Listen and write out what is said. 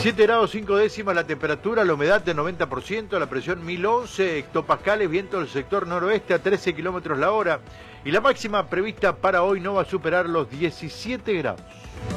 17 grados 5 décimas la temperatura, la humedad del 90%, la presión 1011 hectopascales, viento del sector noroeste a 13 kilómetros la hora. Y la máxima prevista para hoy no va a superar los 17 grados.